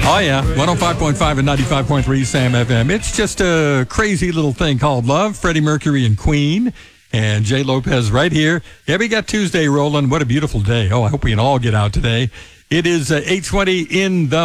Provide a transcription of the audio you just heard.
Oh, yeah. 105.5 and 95.3 Sam FM. It's just a crazy little thing called love. Freddie Mercury and Queen. And Jay Lopez right here. Yeah, we got Tuesday rolling. What a beautiful day. Oh, I hope we can all get out today. It is 8:20 in the